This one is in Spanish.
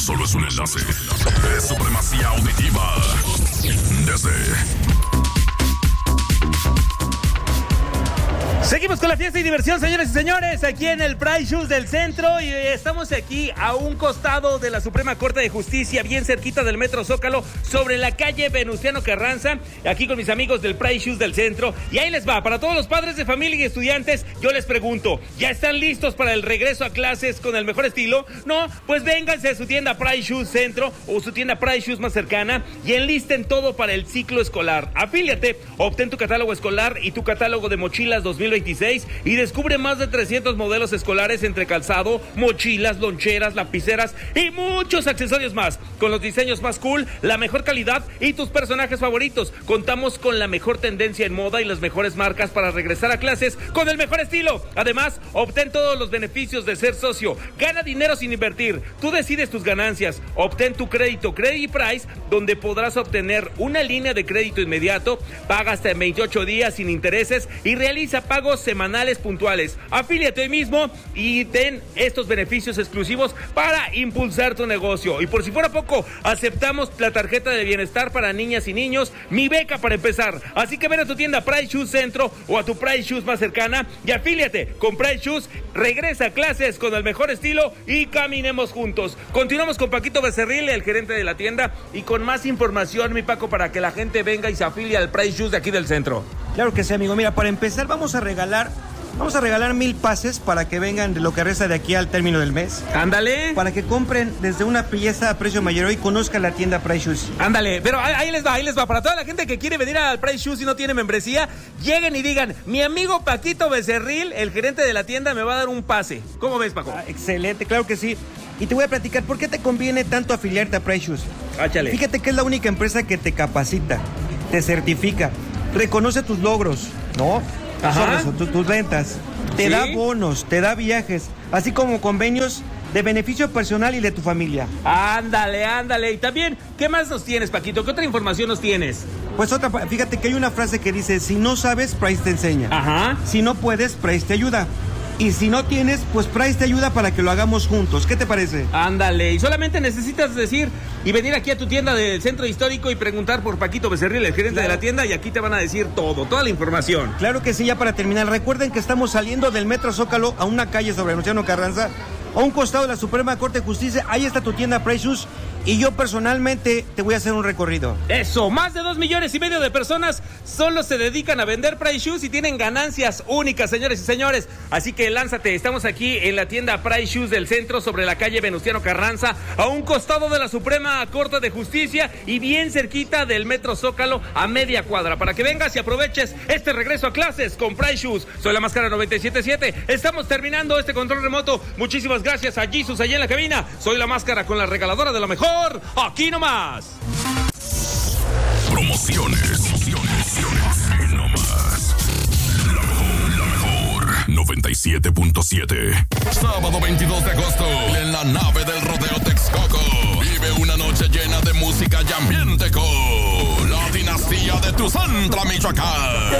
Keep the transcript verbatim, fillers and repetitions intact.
solo es un enlace. Es supremacía auditiva. Desde... Seguimos con la fiesta y diversión, señores y señores, aquí en el Price Shoes del centro, y estamos aquí a un costado de la Suprema Corte de Justicia, bien cerquita del Metro Zócalo, sobre la calle Venustiano Carranza, aquí con mis amigos del Price Shoes del centro. Y ahí les va, para todos los padres de familia y estudiantes, yo les pregunto, ¿ya están listos para el regreso a clases con el mejor estilo? No, pues vénganse a su tienda Price Shoes Centro o su tienda Price Shoes más cercana y enlisten todo para el ciclo escolar. Afíliate, obtén tu catálogo escolar y tu catálogo de mochilas dos mil veintiséis y descubre más de trescientos modelos escolares entre calzado, mochilas, loncheras, lapiceras y muchos accesorios más, con los diseños más cool, la mejor calidad y tus personajes favoritos. Contamos con la mejor tendencia en moda y las mejores marcas para regresar a clases con el mejor estilo. Además, obtén todos los beneficios de ser socio. Gana dinero sin invertir. Tú decides tus ganancias. Obtén tu crédito Credit Price, donde podrás obtener una línea de crédito inmediato, paga hasta en veintiocho días sin intereses y realiza pagos semanales puntuales. Afíliate hoy mismo y ten estos beneficios exclusivos para impulsar tu negocio. Y por si fuera poco, aceptamos la tarjeta de bienestar para niñas y niños, mi beca para empezar. Así que ven a tu tienda Price Shoes Centro o a tu Price Shoes más cercana y afíliate con Price Shoes. Regresa a clases con el mejor estilo y caminemos juntos. Continuamos con Paquito Becerril, el gerente de la tienda, y con más información, mi Paco, para que la gente venga y se afilie al Price Shoes de aquí del centro. Claro que sí, amigo. Mira, para empezar vamos a regalar, vamos a regalar mil pases para que vengan de lo que resta de aquí al término del mes. Ándale. Para que compren desde una pieza a precio mayor y conozcan la tienda Price Shoes. Ándale, pero ahí les va, ahí les va. Para toda la gente que quiere venir al Price Shoes y no tiene membresía, lleguen y digan, mi amigo Paquito Becerril, el gerente de la tienda, me va a dar un pase. ¿Cómo ves, Paco? Ah, excelente, claro que sí. Y te voy a platicar por qué te conviene tanto afiliarte a Price Shoes. Áchale. Fíjate que es la única empresa que te capacita, te certifica, reconoce tus logros, ¿no? Ajá. Sobre tus, tus ventas, te ¿Sí? da bonos, te da viajes, así como convenios de beneficio personal y de tu familia. Ándale, ándale. Y también, ¿qué más nos tienes, Paquito? ¿Qué otra información nos tienes? Pues otra, fíjate que hay una frase que dice, si no sabes, Price te enseña. Ajá. Si no puedes, Price te ayuda. Y si no tienes, pues Price te ayuda para que lo hagamos juntos. ¿Qué te parece? Ándale, y solamente necesitas decir y venir aquí a tu tienda del Centro Histórico y preguntar por Paquito Becerril, el gerente Claro. de la tienda, y aquí te van a decir todo, toda la información. Claro que sí, ya para terminar, recuerden que estamos saliendo del Metro Zócalo a una calle sobre Venustiano Carranza, a un costado de la Suprema Corte de Justicia. Ahí está tu tienda Price Shoes y yo personalmente te voy a hacer un recorrido. Eso, más de dos millones y medio de personas solo se dedican a vender Price Shoes y tienen ganancias únicas, señores y señores. Así que lánzate, estamos aquí en la tienda Price Shoes del centro, sobre la calle Venustiano Carranza, a un costado de la Suprema Corte de Justicia y bien cerquita del Metro Zócalo, a media cuadra, para que vengas y aproveches este regreso a clases con Price Shoes. Soy la Máscara noventa y siete punto siete, estamos terminando este control remoto. Muchísimas gracias a Jesus allá en la cabina. Soy la Máscara con la regaladora de lo mejor. Aquí nomás. Promociones. Promociones. Aquí nomás. La mejor, la mejor. noventa y siete punto siete. Sábado veintidós de agosto. En la nave del Rodeo Texcoco. Vive una noche llena de música y ambiente con la dinastía de Tuzantla, Michoacán.